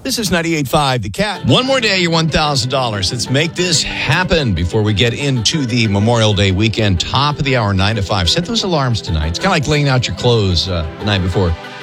This is 98.5 The Cat. One more day, your $1,000. Let's make this happen before we get into the Memorial Day weekend. Top of the hour, 9 to 5. Set those alarms tonight. It's kind of like laying out your clothes the night before.